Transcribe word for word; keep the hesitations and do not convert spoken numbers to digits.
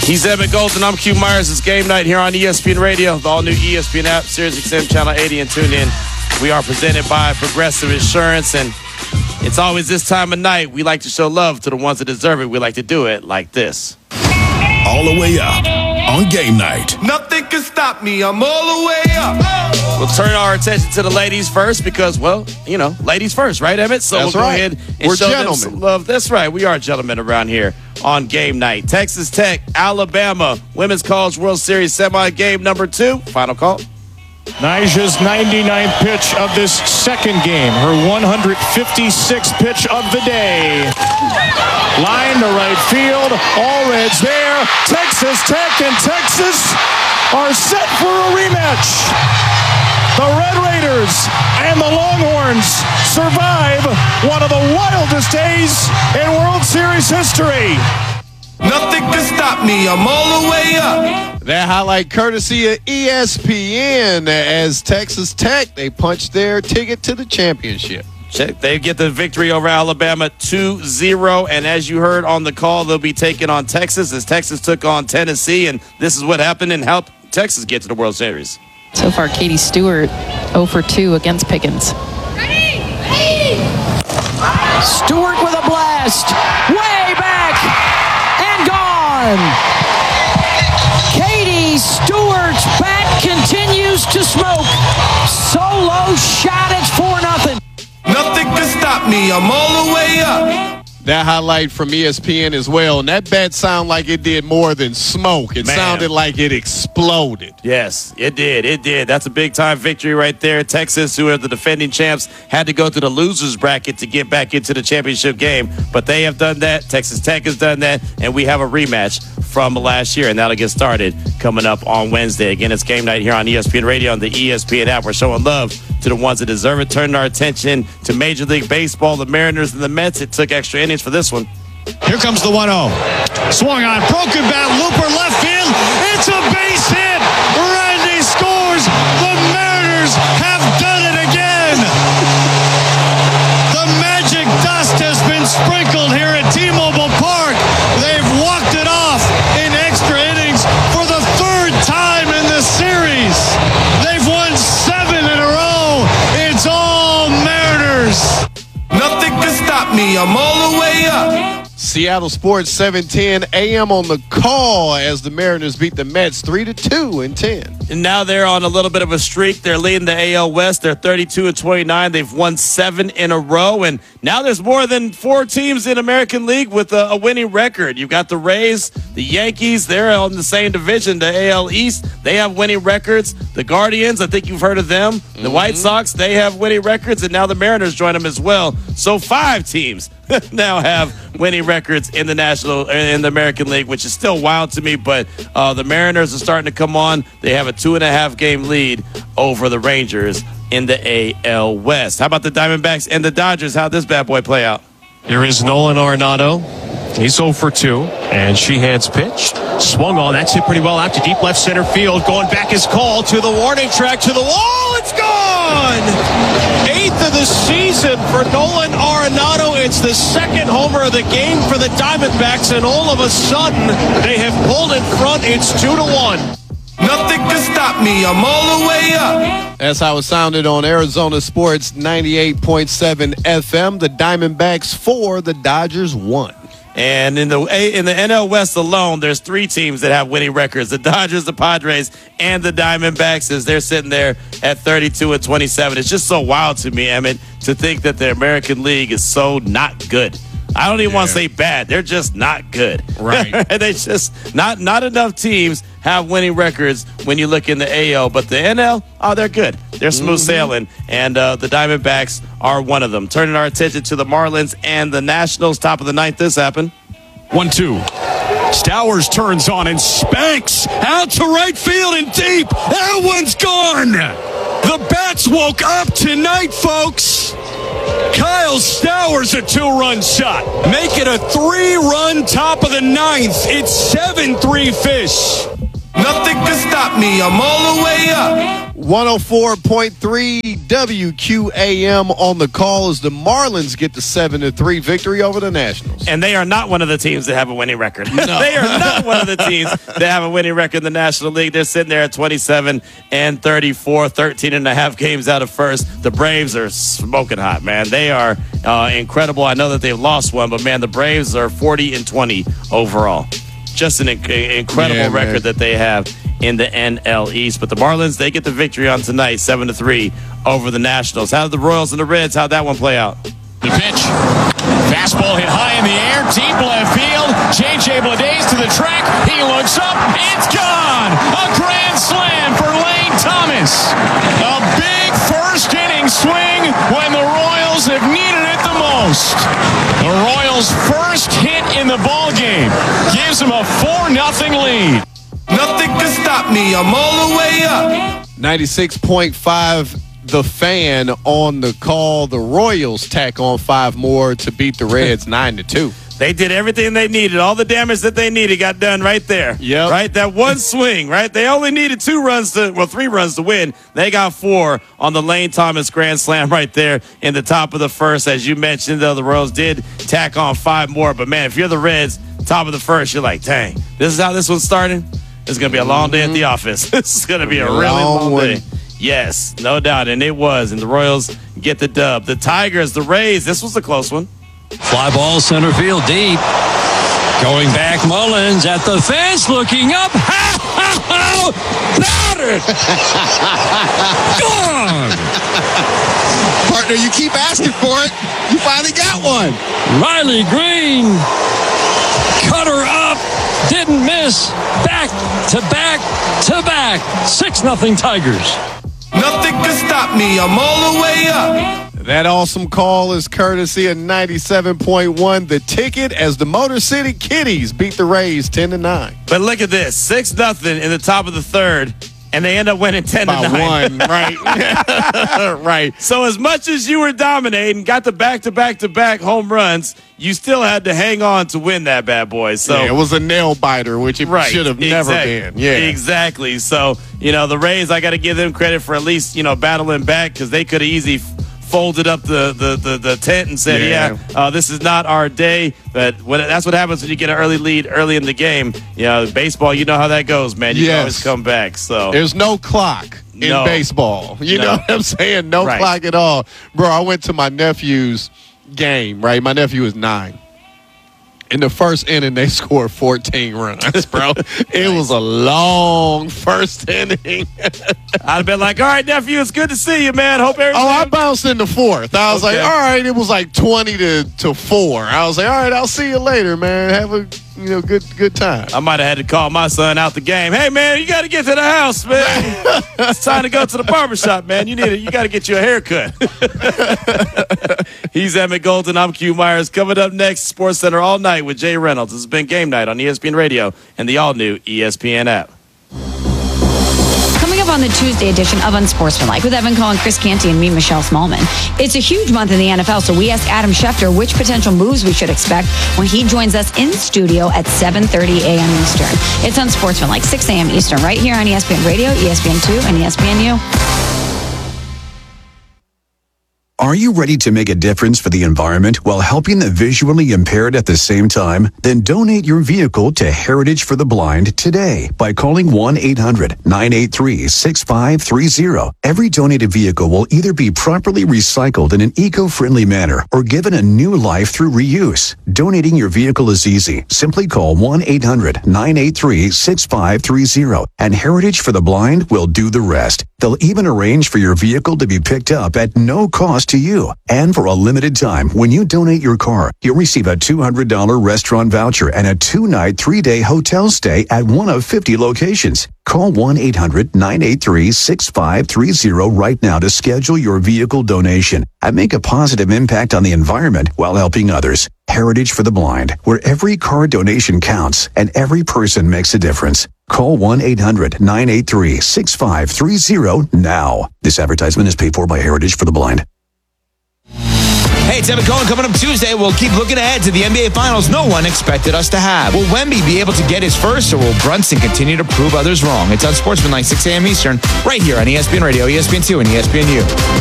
He's Emmett Golden. I'm Q Myers. It's game night here on E S P N Radio, the all-new E S P N app, Sirius X M Channel eighty, and tune in. We are presented by Progressive Insurance, and it's always this time of night. We like to show love to the ones that deserve it. We like to do it like this. All the way up on game night. Nothing can stop me. I'm all the way up. We'll turn our attention to the ladies first because, well, you know, ladies first, right, Emmett? So That's we'll go right. ahead and We're show gentlemen. them some love. That's right. We are gentlemen around here on game night. Texas Tech, Alabama, Women's College World Series semi-game number two. Final call. Nyjah's ninety-ninth pitch of this second game, her one hundred fifty-sixth pitch of the day. Line to right field, all reds there. Texas Tech and Texas are set for a rematch. The Red Raiders and the Longhorns survive one of the wildest days in World Series history. Nothing can stop me. I'm all the way up. That highlight courtesy of E S P N as Texas Tech, they punched their ticket to the championship. Check. They get the victory over Alabama two zero, and as you heard on the call, they'll be taking on Texas as Texas took on Tennessee, and this is what happened and helped Texas get to the World Series. So far, Katie Stewart zero for two against Pickens. Ready? Ready! Stewart with a blast, way back and gone. Katie Stewart's bat continues to smoke. Solo shot, it's four nothing. Nothing can stop me. I'm all the way up. That highlight from E S P N as well. And that bat sounded like it did more than smoke. It Man. sounded like it exploded. Yes, it did. It did. That's a big-time victory right there. Texas, who are the defending champs, had to go to the losers bracket to get back into the championship game. But they have done that. Texas Tech has done that. And we have a rematch from last year. And that'll get started coming up on Wednesday. Again, it's game night here on E S P N Radio and the E S P N app. We're showing love to the ones that deserve it. Turning our attention to Major League Baseball, the Mariners and the Mets. It took extra innings for this one. Here comes the one oh. Swung on, broken bat, looper left field. It's a base hit. Randy scores. The Mariners have done it again. The magic dust has been sprinkled here at T-Mobile Park. They've walked it off in extra innings for the third time in the series. They've won seven in a row. It's all Mariners. Nothing can stop me. I'm all the way up. Seattle Sports seven ten A M on the call as the Mariners beat the Mets three to two in ten. And now they're on a little bit of a streak. They're leading the A L West. They're thirty-two and twenty-nine. They've won seven in a row. And now there's more than four teams in American League with a, a winning record. You've got the Rays, the Yankees. They're on the same division, the A L East. They have winning records. The Guardians, I think you've heard of them. The mm-hmm. White Sox, they have winning records. And now the Mariners join them as well. So five teams now have winning records in the National, in the American League, which is still wild to me. But uh, the Mariners are starting to come on. They have a two and a half game lead over the Rangers in the A L West. How about the Diamondbacks and the Dodgers? How'd this bad boy play out? Here is Nolan Arenado. He's zero for two, and Sheehan's pitch. Swung on. That's hit pretty well out to deep left center field. Going back is called to the warning track, to the wall. It's gone! Eighth of the season for Nolan Arenado. It's the second homer of the game for the Diamondbacks, and all of a sudden, they have pulled in front. It's two to one. Nothing can stop me. I'm all the way up. That's how it sounded on Arizona Sports ninety-eight point seven F M. The Diamondbacks four, the Dodgers one. And in the in the N L West alone, there's three teams that have winning records: the Dodgers, the Padres, and the Diamondbacks. As they're sitting there at thirty-two and twenty-seven, it's just so wild to me, Emmett, to think that the American League is so not good. I don't even yeah. want to say bad; they're just not good. Right? They just not not enough teams have winning records when you look in the A L, but the N L, oh, they're good. They're smooth mm-hmm. sailing, and uh, the Diamondbacks are one of them. Turning our attention to the Marlins and the Nationals. Top of the ninth, this happened. one two. Stowers turns on and spanks out to right field and deep. That one's gone. The bats woke up tonight, folks. Kyle Stowers, a two-run shot. Make it a three-run top of the ninth. It's seven three fish. Nothing can stop me. I'm all the way up. one oh four point three W Q A M on the call as the Marlins get the seven to three victory over the Nationals. And they are not one of the teams that have a winning record. No. They are not one of the teams that have a winning record in the National League. They're sitting there at twenty-seven and thirty-four, thirteen and a half games out of first. The Braves are smoking hot, man. They are uh, incredible. I know that they've lost one, but, man, the Braves are forty and twenty overall. Just an inc- incredible yeah, record that they have in the N L East. But the Marlins, they get the victory on tonight, seven to three over the Nationals. How did the Royals and the Reds, how'd that one play out? The pitch. Fastball hit high in the air, deep left field. J J Bleday to the track. He looks up. It's gone. A grand slam for Lane Thomas. A big first inning swing when the Royals have needed it the most. The Royals' first hit in the ball game gives them a four nothing lead. Nothing can stop me. I'm all the way up. ninety-six point five The Fan on the call. The Royals tack on five more to beat the Reds nine to two. They did everything they needed. All the damage that they needed got done right there. Yep. Right? That one swing, right? They only needed two runs to, well, three runs to win. They got four on the Lane Thomas grand slam right there in the top of the first. As you mentioned, though, the Royals did tack on five more. But, man, if you're the Reds, top of the first, you're like, dang, this is how this one's starting? It's going to be a long day at the office. This is going to be a really long, long day. Yes, no doubt, and it was. And the Royals get the dub. The Tigers, the Rays, this was a close one. Fly ball center field deep. Going back, Mullins at the fence, looking up. Ha, ha, ha! Batted! Gone! Partner, you keep asking for it. You finally got one. Riley Green. Cutter up. Didn't miss. Back to back to back. six nothing Tigers. Nothing can stop me. I'm all the way up. That awesome call is courtesy of ninety-seven point one The Ticket as the Motor City Kitties beat the Rays ten to nine. But look at this, six nothing in the top of the third, and they end up winning ten to nine. One, right? Right. So as much as you were dominating, got the back-to-back-to-back home runs, you still had to hang on to win that bad boy. So yeah, it was a nail biter, which it right, should have never exactly, been. Yeah, exactly. So you know the Rays, I got to give them credit for at least you know battling back because they could have easily folded up the, the, the, the tent and said, yeah, yeah uh, this is not our day. But when, that's what happens when you get an early lead early in the game. You know, baseball, you know how that goes, man. You yes. can always come back. So there's no clock in no. baseball. You no. know what I'm saying? No right. clock at all. Bro, I went to my nephew's game, right? My nephew is nine. In the first inning, they scored fourteen runs, bro. It nice. was a long first inning. I'd have been like, all right, nephew, it's good to see you, man. Hope everything. Oh, I bounced in the fourth. I was okay. like, all right, it was like twenty to, to four. I was like, all right, I'll see you later, man. Have a you know good good time. I might have had to call my son out the game. Hey, man, you got to get to the house, man. It's time to go to the barbershop, man. You need it. You got to get you a haircut. He's Emmett Golden. I'm Q Myers. Coming up next, Sports Center all night with Jay Reynolds. This has been Game Night on E S P N Radio and the all-new E S P N app. Coming up on the Tuesday edition of Unsportsmanlike with Evan Cohen, Chris Canty, and me, Michelle Smallman. It's a huge month in the N F L, so we asked Adam Schefter which potential moves we should expect when he joins us in studio at seven thirty a.m. Eastern. It's Unsportsmanlike, six a.m. Eastern, right here on E S P N Radio, E S P N two, and E S P N U. Are you ready to make a difference for the environment while helping the visually impaired at the same time? Then donate your vehicle to Heritage for the Blind today by calling one eight hundred nine eight three six five three zero. Every donated vehicle will either be properly recycled in an eco-friendly manner or given a new life through reuse. Donating your vehicle is easy. Simply call one eight hundred nine eight three six five three zero and Heritage for the Blind will do the rest. They'll even arrange for your vehicle to be picked up at no cost to you. And for a limited time, when you donate your car, you'll receive a two hundred dollars restaurant voucher and a two-night, three-day hotel stay at one of fifty locations. Call one eight hundred nine eight three six five three zero right now to schedule your vehicle donation and make a positive impact on the environment while helping others. Heritage for the Blind, where every car donation counts and every person makes a difference. Call one eight hundred nine eight three six five three zero now. This advertisement is paid for by Heritage for the Blind. Hey, Hey, it's Evan Cohen coming up Tuesday. We'll keep looking ahead to the N B A Finals no one expected us to have. Will Wemby be able to get his first, or will Brunson continue to prove others wrong? It's on Sportsmanlike, six a.m. Eastern, right here on E S P N Radio, E S P N two, and E S P N U.